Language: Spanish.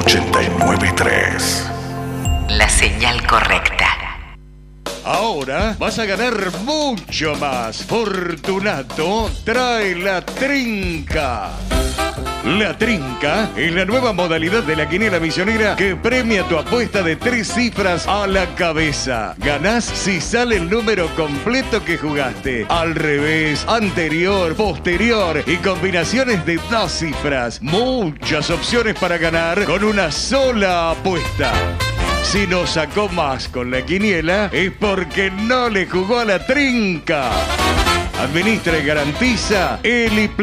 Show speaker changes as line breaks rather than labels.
89.3.
La señal correcta.
Ahora vas a ganar mucho más. Fortunato trae la trinca. La trinca es la nueva modalidad de la quiniela misionera que premia tu apuesta de 3 cifras a la cabeza. Ganás si sale el número completo que jugaste. Al revés, anterior, posterior y combinaciones de 2 cifras. Muchas opciones para ganar con una sola apuesta. Si no sacó más con la quiniela es porque no le jugó a la trinca. Administra y garantiza Eli Plata.